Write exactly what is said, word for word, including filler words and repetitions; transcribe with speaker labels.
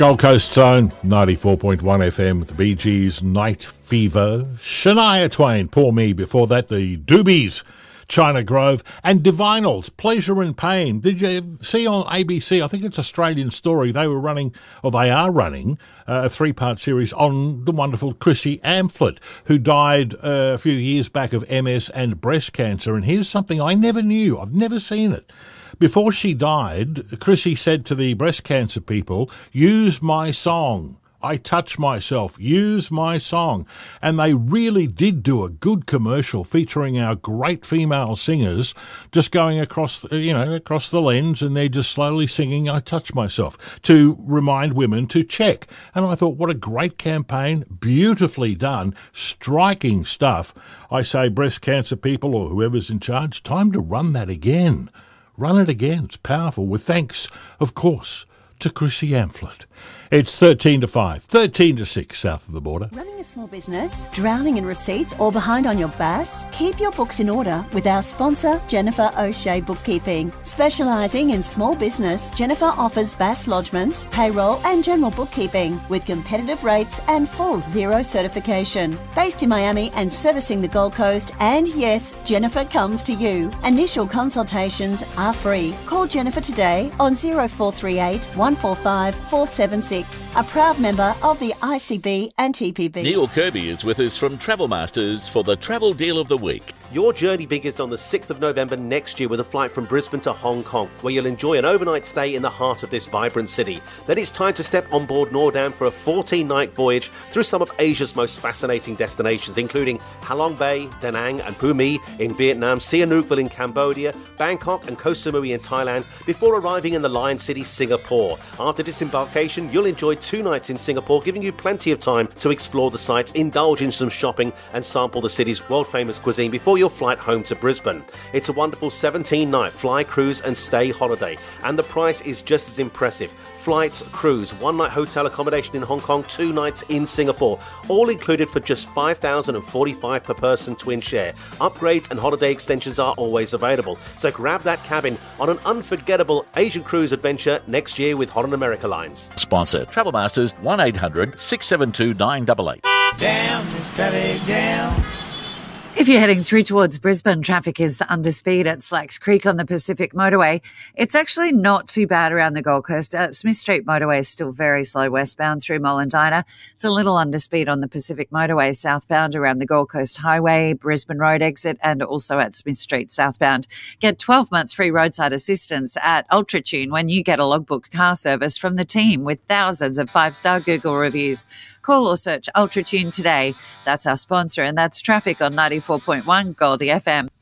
Speaker 1: Gold Coast Zone, ninety-four point one F M with the Bee Gees, Night Fever, Shania Twain, Poor Me, before that the Doobies, China Grove, and Divinals, Pleasure and Pain. Did you see on A B C, I think it's Australian Story, they were running, or they are running, uh, a three-part series on the wonderful Chrissy Amphlett, who died uh, a few years back of M S and breast cancer. And here's something I never knew, I've never seen it. Before she died, Chrissy said to the breast cancer people, use my song. I touch myself. Use my song. And they really did do a good commercial featuring our great female singers just going across, you know, across the lens, and they're just slowly singing I Touch Myself to remind women to check. And I thought, what a great campaign. Beautifully done. Striking stuff. I say, breast cancer people or whoever's in charge, time to run that again. Run it again. It's powerful. With thanks, of course, to Chrissy Amphlett. It's thirteen to five, thirteen to six south of the border.
Speaker 2: Running a small business, drowning in receipts or behind on your B A S? Keep your books in order with our sponsor, Jennifer O'Shea Bookkeeping. Specialising in small business, Jennifer offers B A S lodgements, payroll and general bookkeeping with competitive rates and full zero certification. Based in Miami and servicing the Gold Coast, and yes, Jennifer comes to you. Initial consultations are free. Call Jennifer today on zero four three eight, one four five, four seven six. A proud member of the I C B and T P B.
Speaker 3: Neil Kirby is with us from Travel Masters for the Travel Deal of the Week.
Speaker 4: Your journey begins on the sixth of November next year with a flight from Brisbane to Hong Kong, where you'll enjoy an overnight stay in the heart of this vibrant city. Then it's time to step on board Nordam for a fourteen-night voyage through some of Asia's most fascinating destinations, including Halong Bay, Da Nang and Phu My in Vietnam, Sihanoukville in Cambodia, Bangkok and Koh Samui in Thailand, before arriving in the Lion City, Singapore. After disembarkation, you'll enjoy two nights in Singapore, giving you plenty of time to explore the sites, indulge in some shopping and sample the city's world-famous cuisine before your flight home to Brisbane. It's a wonderful seventeen-night fly, cruise and stay holiday, and the price is just as impressive. Flights, cruise, one-night hotel accommodation in Hong Kong, two nights in Singapore, all included for just five thousand forty-five dollars per person twin share. Upgrades and holiday extensions are always available, so grab that cabin on an unforgettable Asian cruise adventure next year with Holland America Lines.
Speaker 3: Sponsor Travel Masters, one eight hundred, six seven two, nine eight eight.
Speaker 5: Down, steady down.
Speaker 6: If you're heading through towards Brisbane, traffic is under speed at Slacks Creek on the Pacific Motorway. It's actually not too bad around the Gold Coast. Uh, Smith Street Motorway is still very slow westbound through Mollendina. It's a little under speed on the Pacific Motorway southbound around the Gold Coast Highway, Brisbane Road exit, and also at Smith Street southbound. Get twelve months free roadside assistance at UltraTune when you get a logbook car service from the team with thousands of five-star Google reviews. Call or search UltraTune today. That's our sponsor, and that's traffic on ninety-four point one Goldie F M.